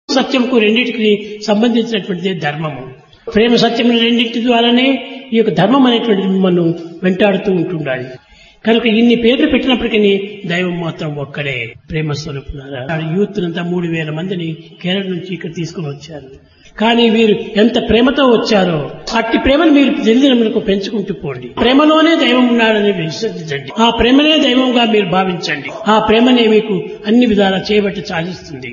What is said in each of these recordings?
సత్యంకు రెండింటికి సంబంధించినటువంటిది ధర్మము. ప్రేమ సత్యం రెండింటి ద్వారానే ఈ యొక్క ధర్మం అనేటువంటిది మిమ్మల్ని వెంటాడుతూ ఉంటుండాలి. కనుక ఇన్ని పేర్లు పెట్టినప్పటికీ దైవం మాత్రం ఒక్కడే. ప్రేమ స్వరూపులారా, యూత్ అంతా 3000 మందిని కేరళ నుంచి ఇక్కడ తీసుకుని వచ్చారు. కానీ వీరు ఎంత ప్రేమతో వచ్చారో అట్టి ప్రేమను మీరు దినదినములకు పెంచుకుంటూ పోండి. ప్రేమలోనే దైవం ఉన్నాడని విశ్వసించండి. ఆ ప్రేమనే దైవంగా మీరు భావించండి. ఆ ప్రేమనే మీకు అన్ని విధాలా చేయబట్టి సాధిస్తుంది.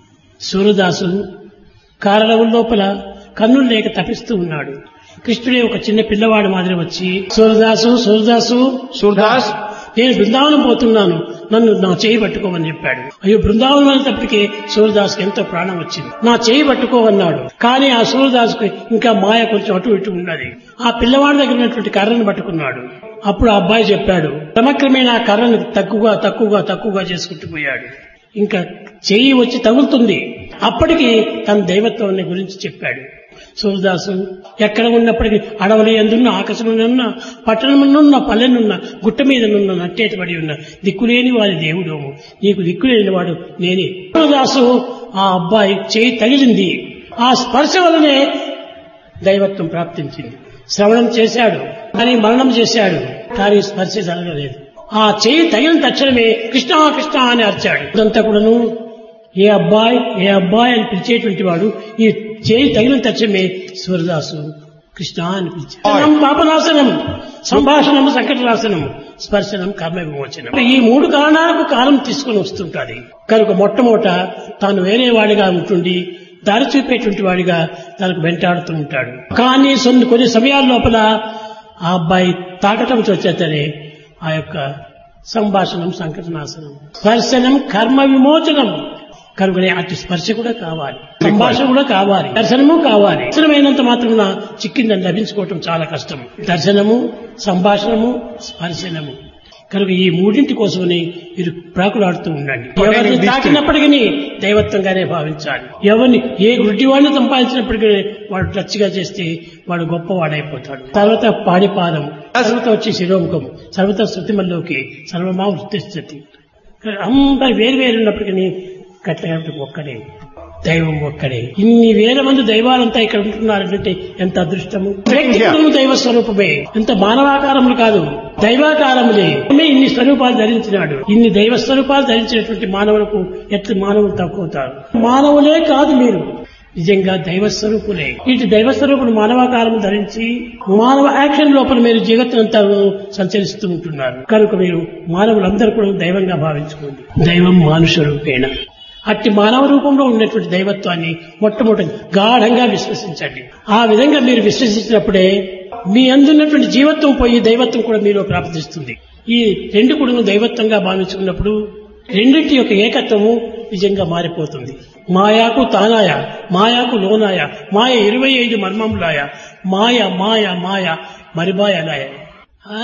సూరదాసు కారడవుల లోపల కన్నులు లేక తపిస్తూ ఉన్నాడు. కృష్ణుడే ఒక చిన్న పిల్లవాడు మాదిరి వచ్చి, సూరదాసు సూరదాసు సూరదాస్, నేను బృందావనం పోతున్నాను, నన్ను నా చేయి పట్టుకోమని చెప్పాడు. అయ్యో, బృందావనం అనేటప్పటికీ సూరదాసుకి ఎంతో ప్రాణం వచ్చింది. నా చేయి పట్టుకోమన్నాడు. కానీ ఆ సూరదాసుకు ఇంకా మాయ కొంచెం అటు ఇటు ఉన్నది. ఆ పిల్లవాడి దగ్గర ఉన్నటువంటి కర్రను పట్టుకున్నాడు. అప్పుడు ఆ అబ్బాయి చెప్పాడు. క్రమక్రమేణా ఆ కర్రను తక్కువగా చేసుకుంటూ పోయాడు. ఇంకా చెయ్యి వచ్చి తగులుతుంది. అప్పటికి తన దైవత్వాన్ని గురించి చెప్పాడు. సూరదాసు ఎక్కడ ఉన్నప్పటికీ అడవుల యందున్న, ఆకాశమునున్న, పట్టణమునున్న, పల్లెనున్న, గుట్ట మీదనున్న, నట్టేటబడి ఉన్న దిక్కులేని వారి దేవుడోము, నీకు దిక్కులేని వాడు నేనే. సూరదాసు ఆ అబ్బాయి చేయి తగిలింది. ఆ స్పర్శ వలనే దైవత్వం ప్రాప్తించింది. శ్రవణం చేశాడు, కానీ మరణం చేశాడు, కానీ స్పర్శ జరగలేదు. ఆ చేయి తగిలిన తక్షణమే కృష్ణ కృష్ణ అని అరిచాడు. ఇదంతా కూడాను ఏ అబ్బాయి అని పిలిచేటువంటి వాడు ఈ చేయి తగిలిన తక్షణమే సూరదాసు కృష్ణ అని పిలిచాడు. పాపనాశనం, సంభాషణము సంకటనాశనం, స్పర్శనం కర్మ విమోచనం. ఈ 3 కారణాలకు కాలం తీసుకుని వస్తుంటాది. కనుక మొట్టమొదట తాను వేరే వాడిగా ఉంటుండి దారి చూపేటువంటి వాడిగా తనకు వెంటాడుతూ ఉంటాడు. కానీ కొన్ని సమయాల లోపల ఆ అబ్బాయి తాకటం వచ్చేతనే ఆ యొక్క సంభాషణం సంకటనాశనం, స్పర్శనం కర్మ విమోచనం. కనుకనే అటు స్పర్శ కూడా కావాలి, సంభాషణ కూడా కావాలి, దర్శనము కావాలి. దర్శనమైనంత మాత్రమున చిక్కిందని లభించుకోవటం చాలా కష్టం. దర్శనము, సంభాషణము, స్పర్శనము. కనుక ఈ 3 కోసమని మీరు ప్రాకులాడుతూ ఉండండి. ఎవరిని తాకినప్పటికీ దైవత్వంగానే భావించాలి. ఎవరిని ఏ గుడ్డివాడిని సంపాదించినప్పటికీ వాడు టచ్గా చేస్తే వాడు గొప్పవాడైపోతాడు. తర్వాత పాడిపాదం, తర్వాత వచ్చి శిరోముఖం, సర్వత శృతిమల్లోకి సర్వమా వృత్తిస్థితి. అందరు వేరు ఉన్నప్పటికీ కట్ల ఒక్కడే, దైవం ఒక్కడే. ఇన్ని వేల మంది దైవాలంతా ఇక్కడ ఉంటున్నారంటే ఎంత అదృష్టము. వ్యక్తిత్వం దైవ స్వరూపమే, ఎంత మానవాకారములు కాదు, దైవాకారములే. ఇన్ని స్వరూపాలు ధరించినాడు. ఇన్ని దైవ స్వరూపాలు ధరించినటువంటి మానవులకు ఎట్లా మానవులు తక్కువతారు? మానవులే కాదు, మీరు నిజంగా దైవస్వరూపులే. ఇటు దైవస్వరూపులు మానవాకారం ధరించి మానవ యాక్షన్ లోపల మీరు జగత్తునంతా సంచరిస్తూ ఉంటున్నారు. కనుక మీరు మానవులందరూ కూడా దైవంగా భావించుకోండి. దైవం మానుష రూపేణ. అట్టి మానవ రూపంలో ఉన్నటువంటి దైవత్వాన్ని మొట్టమొదటి గాఢంగా విశ్వసించండి. ఆ విధంగా మీరు విశ్వసించినప్పుడే మీ అందున్నటువంటి జీవత్వం పోయి దైవత్వం కూడా మీలో ప్రాప్తిస్తుంది. ఈ 2 కూడా దైవత్వంగా భావించుకున్నప్పుడు రెండింటి యొక్క ఏకత్వము నిజంగా మారిపోతుంది. మాయాకు తానాయ, మాయాకు లోనాయ, మాయ 25 మర్మములాయ, మాయ మాయ మాయ మరిబాయలాయ.